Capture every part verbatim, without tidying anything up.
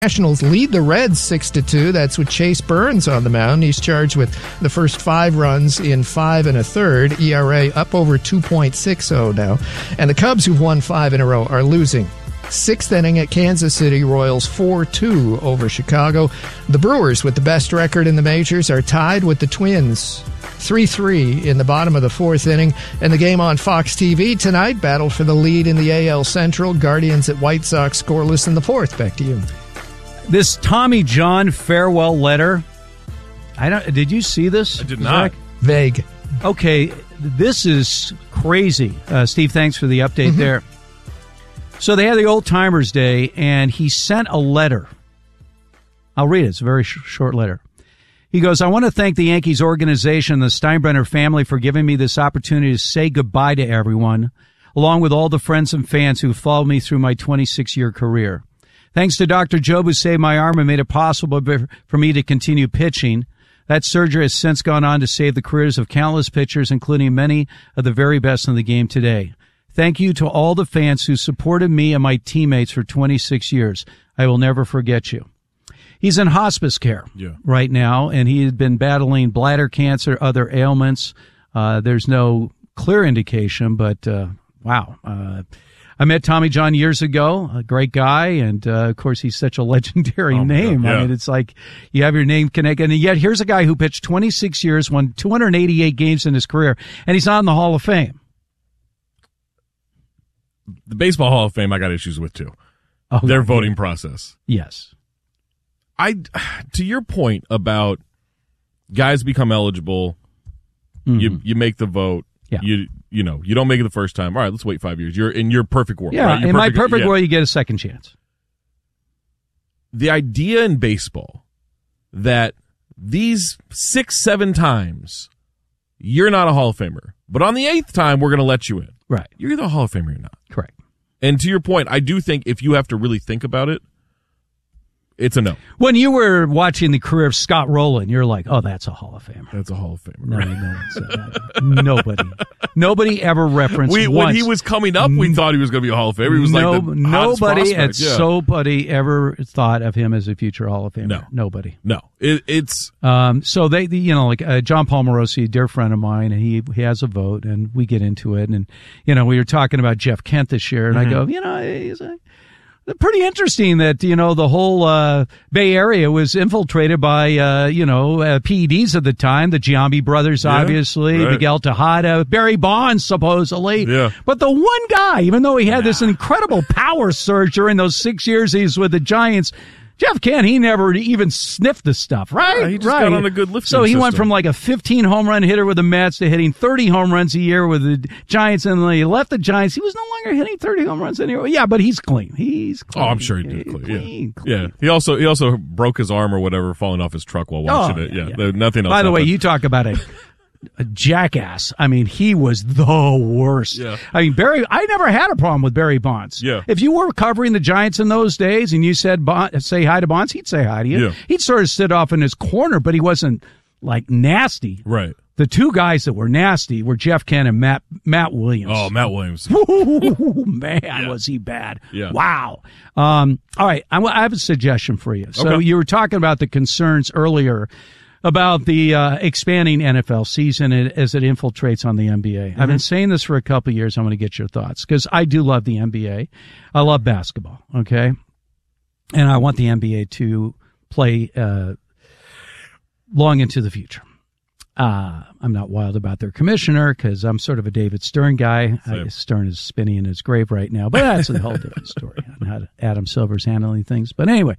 Nationals lead the Reds six to two. That's with Chase Burns on the mound. He's charged with the first five runs in five and a third. E R A up over two point six oh now. And the Cubs, who've won five in a row, are losing. Sixth inning at Kansas City Royals four two over Chicago. The Brewers, with the best record in the majors, are tied with the Twins three three in the bottom of the fourth inning. And the game on Fox T V tonight, battle for the lead in the A L Central. Guardians at White Sox scoreless in the fourth. Back to you. This Tommy John farewell letter, I don't. Did you see this? I did not. Zach? Vague. Okay, this is crazy. Uh, Steve, thanks for the update mm-hmm. there. So they had the Old Timers Day, and he sent a letter. I'll read it. It's a very sh- short letter. He goes, I want to thank the Yankees organization and the Steinbrenner family for giving me this opportunity to say goodbye to everyone, along with all the friends and fans who followed me through my twenty-six-year career. Thanks to Doctor Job, who saved my arm and made it possible for me to continue pitching. That surgery has since gone on to save the careers of countless pitchers, including many of the very best in the game today. Thank you to all the fans who supported me and my teammates for twenty-six years. I will never forget you. He's in hospice care yeah. right now, and he had been battling bladder cancer, other ailments. Uh, there's no clear indication, but uh, wow. Uh, I met Tommy John years ago, a great guy, and uh, of course he's such a legendary oh, name. yeah. I mean, it's like you have your name connected, and yet here's a guy who pitched twenty-six years, won two hundred eighty-eight games in his career, and he's not in the Hall of Fame. The Baseball Hall of Fame I got issues with, too. Oh, Their yeah. voting process. Yes. I, to your point about guys become eligible, mm-hmm. you you make the vote, yeah. you you know, you don't make it the first time. All right, let's wait five years. You're in your perfect world. Yeah, right? Your in perfect, my perfect yeah. world, you get a second chance. The idea in baseball that these six, seven times you're not a Hall of Famer, but on the eighth time we're going to let you in. Right. You're either a Hall of Famer or not. Correct. And to your point, I do think if you have to really think about it, it's a no. When you were watching the career of Scott Rowland, you're like, oh, that's a Hall of Famer. That's a Hall of Famer. No, no one said that. Nobody. Nobody ever referenced we, once. When he was coming up, we thought he was going to be a Hall of Famer. He was no, like the Nobody at yeah. Nobody ever thought of him as a future Hall of Famer. No. Nobody. No. It, it's... Um, so they, the, you know, like uh, John Palmarosi, a dear friend of mine, and he, he has a vote, and we get into it. And, you know, we were talking about Jeff Kent this year, and mm-hmm. I go, you know, he's a... pretty interesting that, you know, the whole uh, Bay Area was infiltrated by, uh, you know, uh, P E Ds at the time, the Giambi brothers, yeah, obviously, right. Miguel Tejada, Barry Bonds, supposedly. Yeah. But the one guy, even though he had nah. this incredible power surge during those six years he was with the Giants, Jeff Kent, he never even sniffed the stuff, right? Yeah, he just right. got on a good lifting So he system. went from like a fifteen home run hitter with the Mets to hitting thirty home runs a year with the Giants, and then he left the Giants. He was no longer hitting thirty home runs anymore. Yeah, but he's clean. He's clean. Oh, I'm sure he did clean. clean. clean, Yeah. clean. yeah. He also he also broke his arm or whatever falling off his truck while watching Oh, it. yeah, Yeah. yeah. There, nothing else. By the happened. way, you talk about a, a jackass. I mean, he was the worst. Yeah. I mean, Barry, I never had a problem with Barry Bonds. Yeah. If you were covering the Giants in those days and you said, Bond, say hi to Bonds, he'd say hi to you. Yeah. He'd sort of sit off in his corner, but he wasn't like nasty. Right. The two guys that were nasty were Jeff Kent and Matt Matt Williams. Oh, Matt Williams. Ooh, man, Yeah. was he bad. Yeah. Wow. Um, all right, I, I have a suggestion for you. So Okay. you were talking about the concerns earlier about the uh, expanding N F L season as it infiltrates on the N B A. Mm-hmm. I've been saying this for a couple of years. I want to get your thoughts because I do love the N B A. I love basketball, okay? And I want the N B A to play uh, long into the future. Uh, I'm not wild about their commissioner because I'm sort of a David Stern guy. I, Stern is spinning in his grave right now, but that's a whole different story on how Adam Silver's handling things. But anyway,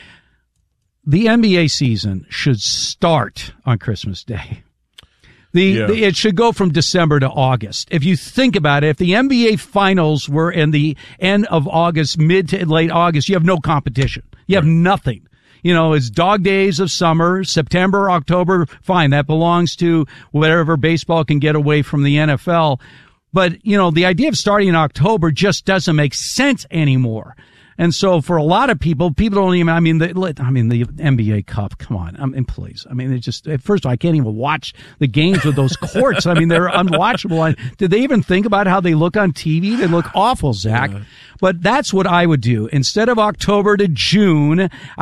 the N B A season should start on Christmas Day. The, Yeah. the it should go from December to August. If you think about it, if the N B A finals were in the end of August, mid to late August, you have no competition. You have Right. nothing. You know, it's dog days of summer, September, October, fine. That belongs to whatever baseball can get away from the N F L. But, you know, the idea of starting in October just doesn't make sense anymore. And so for a lot of people, people don't even, I mean, the, I mean, the N B A Cup, come on. I mean, please. I mean, it just, first of all, I can't even watch the games with those courts. I mean, they're unwatchable. Did they even think about how they look on T V? They look awful, Zach. Yeah. But that's what I would do. Instead of October to June,